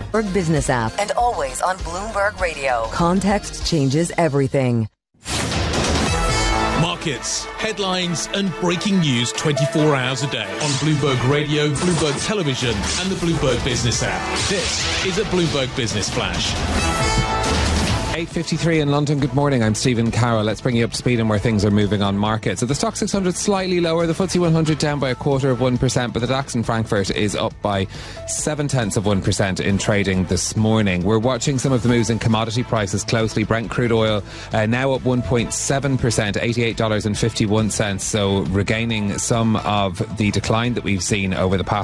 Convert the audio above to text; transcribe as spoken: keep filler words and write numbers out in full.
Bloomberg Business app. And always on Bloomberg Radio. Context changes everything. Markets, headlines and breaking news twenty-four hours a day on Bloomberg Radio, Bloomberg Television and the Bloomberg Business app. This is a Bloomberg Business Flash. eight fifty-three in London. Good morning. I'm Stephen Carroll. Let's bring you up to speed on where things are moving on markets. So the Stoxx six hundred slightly lower, the F T S E one hundred down by a quarter of one percent, but the DAX in Frankfurt is up by seven tenths of one percent in trading this morning. We're watching some of the moves in commodity prices closely. Brent crude oil uh, now up one point seven percent, eighty-eight dollars and fifty-one cents, so regaining some of the decline that we've seen over the past